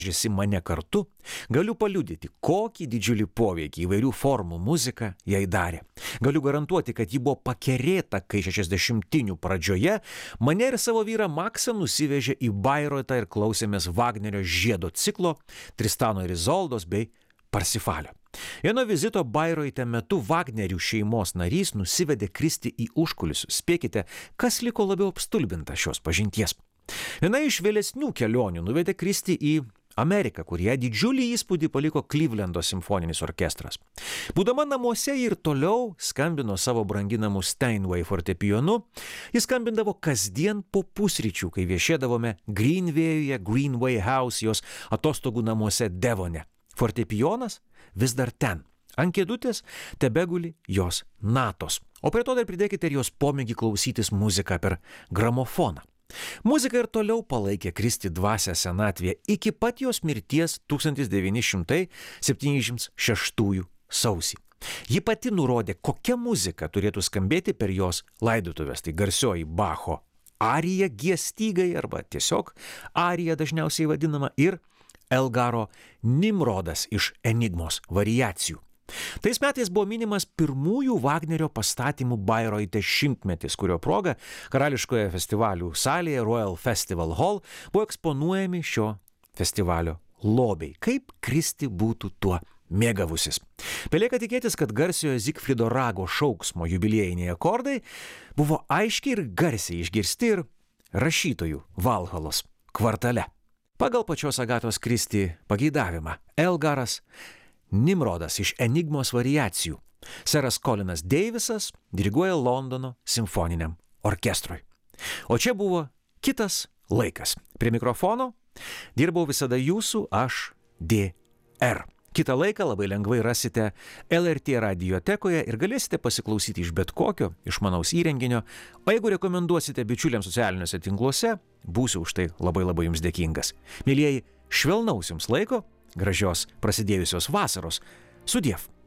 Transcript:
vežėsi mane kartu, galiu paliudyti, kokį didžiulį poveikį įvairių formų muzika jai darė. Galiu garantuoti, kad ji buvo pakerėta, kai 60-inių pradžioje mane ir savo vyrą Maksą nusivežė į Bairotą ir klausėmės Vagnerio žiedo ciklo, Tristano ir Izoldos bei Parsifalio. Vieno vizito Bairoite metu Vagnerių šeimos narys nusivedė Kristį į užkulisius. Spėkite, kas liko labiau apstulbinta šios pažinties. Viena iš vėlesnių kelionių nuvedė Kristį į Ameriką, kurie didžiulį įspūdį paliko Clevelando simfoninis orkestras. Būdama namuose ir toliau skambino savo branginamų Steinway fortepijonu, jis skambindavo kasdien po pusryčių, kai viešėdavome Greenway'uje, Greenway House, jos atostogų namuose Devone. Fortepijonas vis dar ten. Ant kėdutės tebeguli jos natos. O prie to dar pridėkite ir jos pomėgį klausytis muziką per gramofoną. Muzika ir toliau palaikė Kristį dvasią senatvėje iki pat jos mirties 1976 sausį. Ji pati nurodė, kokia muzika turėtų skambėti per jos laidotuvės. Tai garsioji Bacho arija G-stygai arba tiesiog arija dažniausiai vadinama ir Elgaro Nimrodas iš Enigmos variacijų. Tais metais buvo minimas pirmųjų Vagnerio pastatymų Bairoite šimtmetis, kurio proga karališkoje festivalių salėje Royal Festival Hall buvo eksponuojami šio festivalio lobiai. Kaip Kristi būtų tuo mėgavusis. Belieka tikėtis, kad garsiojo Zigfrido Rago šauksmo jubiliejiniai akordai buvo aiškiai ir garsiai išgirsti ir rašytojų Valhalos kvartale. Pagal pačios Agatos Kristi pageidavimą Elgaras Nimrodas iš Enigmos variacijų. Seras Colinas Deivisas diriguoja Londono simfoniniam orkestrui. O čia buvo kitas laikas. Prie mikrofono dirbau visada jūsų aš DR. Kitą laiką labai lengvai rasite LRT radiotekoje ir galėsite pasiklausyti iš bet kokio išmanaus įrenginio, o jeigu rekomenduosite bičiuliams socialiniuose tinkluose, būsiu už tai labai jums dėkingas. Mielieji, švelnaus jums laiko, gražios prasidėjusios vasaros. Sudiev.